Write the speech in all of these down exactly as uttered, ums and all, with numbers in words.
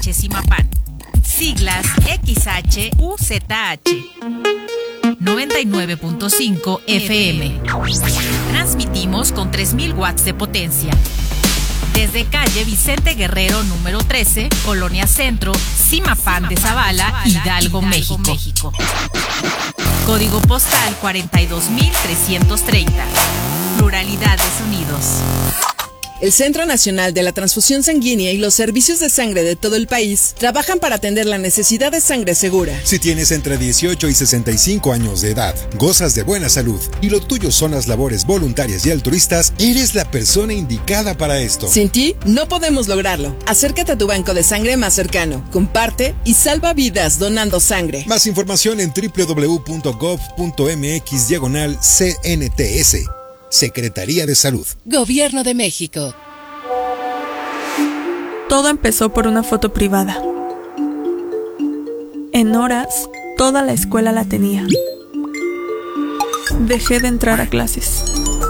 H Cimapan. Siglas X H U Z H. noventa y nueve punto cinco F M. Transmitimos con tres mil watts de potencia. Desde calle Vicente Guerrero número trece, Colonia Centro, Cimapan de Zavala, Hidalgo, México. México. Código postal cuarenta y dos mil trescientos treinta. Pluralidad de sonidos. El Centro Nacional de la Transfusión Sanguínea y los servicios de sangre de todo el país trabajan para atender la necesidad de sangre segura. Si tienes entre dieciocho y sesenta y cinco años de edad, gozas de buena salud y lo tuyo son las labores voluntarias y altruistas, eres la persona indicada para esto. Sin ti, no podemos lograrlo. Acércate a tu banco de sangre más cercano, comparte y salva vidas donando sangre. Más información en doble u doble u doble u punto gov punto m x diagonal C N T S. Secretaría de Salud. Gobierno de México. Todo empezó por una foto privada. En horas, toda la escuela la tenía. Dejé de entrar a clases.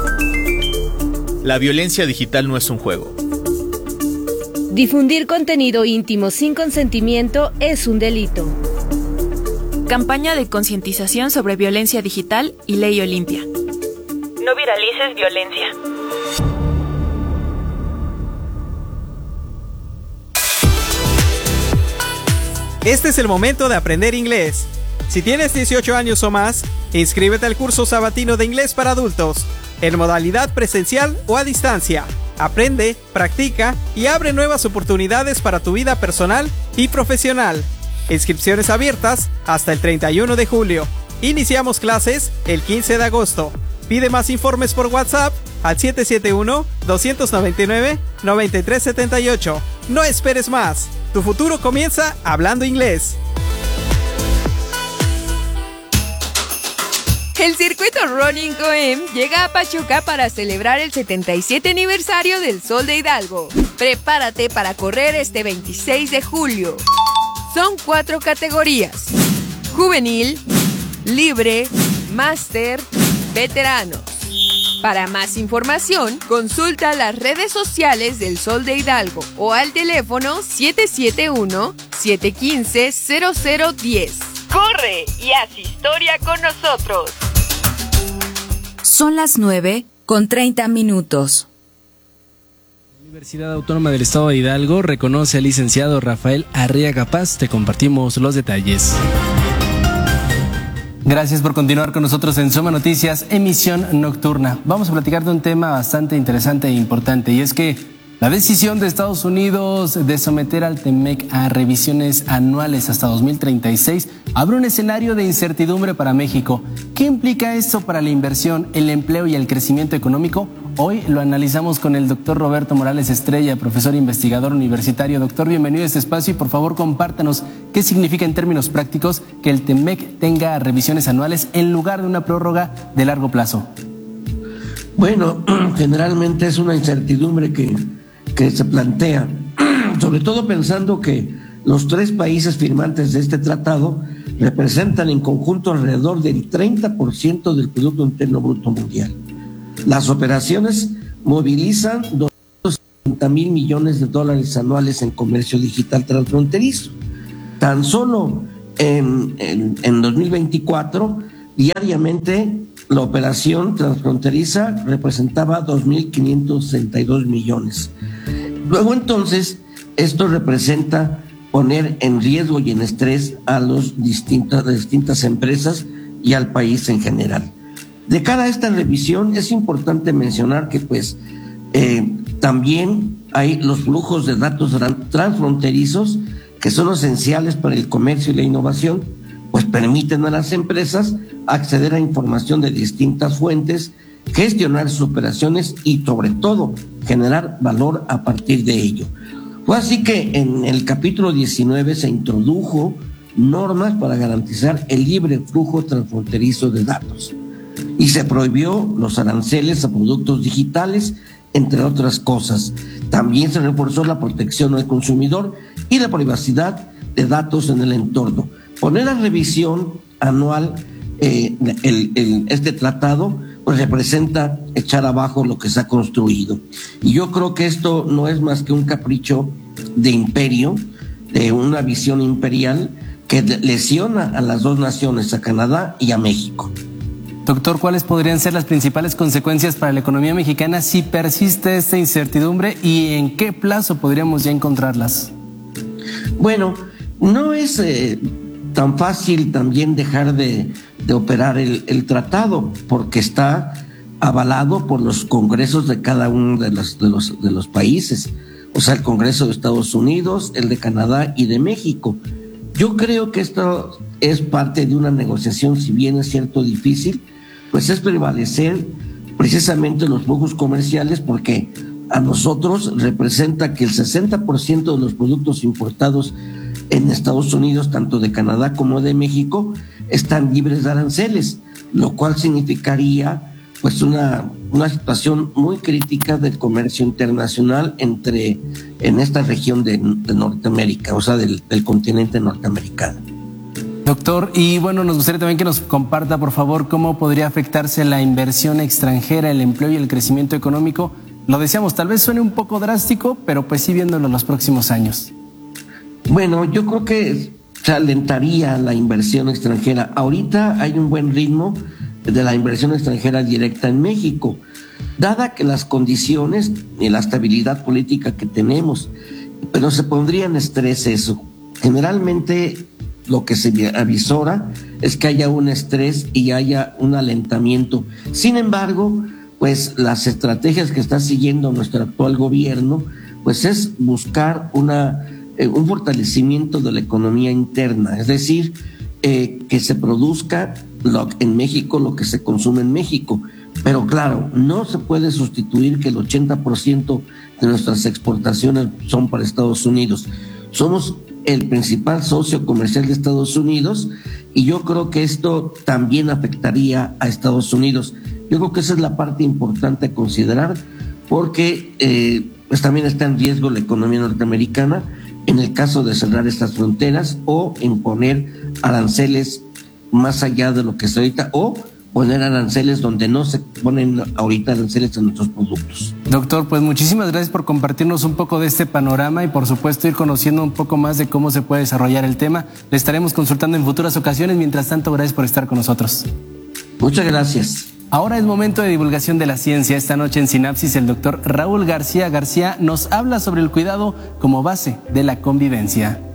La violencia digital no es un juego. Difundir contenido íntimo sin consentimiento es un delito. Campaña de concientización sobre violencia digital y Ley Olimpia. No viralices violencia. Este es el momento de aprender inglés. Si tienes dieciocho años o más, inscríbete al curso sabatino de inglés para adultos, en modalidad presencial o a distancia. Aprende, practica y abre nuevas oportunidades para tu vida personal y profesional. Inscripciones abiertas hasta el treinta y uno de julio. Iniciamos clases el quince de agosto. Pide más informes por WhatsApp al siete siete uno, dos nueve nueve, nueve tres siete ocho. No esperes más. Tu futuro comienza hablando inglés. El circuito Running Coem llega a Pachuca para celebrar el setenta y siete aniversario del Sol de Hidalgo. Prepárate para correr este veintiséis de julio. Son cuatro categorías: juvenil, libre, máster, veteranos. Para más información, consulta las redes sociales del Sol de Hidalgo o al teléfono siete siete uno, siete uno cinco, cero cero uno cero. ¡Corre y haz historia con nosotros! Son las nueve con treinta minutos. La Universidad Autónoma del Estado de Hidalgo reconoce al licenciado Rafael Arriaga Paz. Te compartimos los detalles. Gracias por continuar con nosotros en Soma Noticias, emisión nocturna. Vamos a platicar de un tema bastante interesante e importante, y es que la decisión de Estados Unidos de someter al TEMEC a revisiones anuales hasta dos mil treinta y seis abre un escenario de incertidumbre para México. ¿Qué implica esto para la inversión, el empleo y el crecimiento económico? Hoy lo analizamos con el doctor Roberto Morales Estrella, profesor investigador universitario. Doctor, bienvenido a este espacio y por favor compártanos qué significa en términos prácticos que el TEMEC tenga revisiones anuales en lugar de una prórroga de largo plazo. Bueno, generalmente es una incertidumbre que, que se plantea, sobre todo pensando que los tres países firmantes de este tratado representan en conjunto alrededor del treinta por ciento del Producto Interno Bruto Mundial. Las operaciones movilizan doscientos cincuenta mil millones de dólares anuales en comercio digital transfronterizo. Tan solo en, en, en dos mil veinticuatro, diariamente, la operación transfronteriza representaba dos mil quinientos sesenta y dos millones. Luego, entonces, esto representa poner en riesgo y en estrés a los distintas, las distintas empresas y al país en general. De cara a esta revisión es importante mencionar que pues eh, también hay los flujos de datos transfronterizos que son esenciales para el comercio y la innovación, pues permiten a las empresas acceder a información de distintas fuentes, gestionar sus operaciones y sobre todo generar valor a partir de ello. Fue así que en el capítulo diecinueve se introdujo normas para garantizar el libre flujo transfronterizo de datos y se prohibió los aranceles a productos digitales, entre otras cosas. También se reforzó la protección al consumidor y la privacidad de datos en el entorno. Poner a revisión anual eh, el, el, este tratado pues representa echar abajo lo que se ha construido. Y yo creo que esto no es más que un capricho de imperio de una visión imperial que lesiona a las dos naciones, a Canadá y a México. Doctor, ¿cuáles podrían ser las principales consecuencias para la economía mexicana si persiste esta incertidumbre y en qué plazo podríamos ya encontrarlas? Bueno, no es eh, tan fácil también dejar de, de operar el, el tratado, porque está avalado por los congresos de cada uno de los, de los, de los países, o sea, el Congreso de Estados Unidos, el de Canadá y de México. Yo creo que esto es parte de una negociación, si bien es cierto difícil, pues es prevalecer precisamente los flujos comerciales, porque a nosotros representa que el sesenta por ciento de los productos importados en Estados Unidos, tanto de Canadá como de México, están libres de aranceles, lo cual significaría pues una, una situación muy crítica del comercio internacional entre en esta región de, de Norteamérica, o sea, del, del continente norteamericano. Doctor, y bueno, nos gustaría también que nos comparta, por favor, cómo podría afectarse la inversión extranjera, el empleo y el crecimiento económico. Lo decíamos, tal vez suene un poco drástico, pero pues sí viéndolo en los próximos años. Bueno, yo creo que se alentaría la inversión extranjera. Ahorita hay un buen ritmo de la inversión extranjera directa en México, dada que las condiciones y la estabilidad política que tenemos, pero se pondría en estrés eso. Generalmente lo que se avisora es que haya un estrés y haya un alentamiento. Sin embargo, pues las estrategias que está siguiendo nuestro actual gobierno, pues es buscar una, eh, un fortalecimiento de la economía interna, es decir, eh, que se produzca lo, en México lo que se consume en México. Pero claro, no se puede sustituir que el ochenta por ciento de nuestras exportaciones son para Estados Unidos. Somos el principal socio comercial de Estados Unidos y yo creo que esto también afectaría a Estados Unidos. Yo creo que esa es la parte importante a considerar, porque eh, pues también está en riesgo la economía norteamericana en el caso de cerrar estas fronteras o imponer aranceles más allá de lo que está ahorita, o poner aranceles donde no se ponen ahorita aranceles en nuestros productos. Doctor, pues muchísimas gracias por compartirnos un poco de este panorama y por supuesto ir conociendo un poco más de cómo se puede desarrollar el tema. Le estaremos consultando en futuras ocasiones. Mientras tanto, gracias por estar con nosotros. Muchas gracias. Ahora es momento de divulgación de la ciencia. Esta noche en Sinapsis el doctor Raúl García García nos habla sobre el cuidado como base de la convivencia.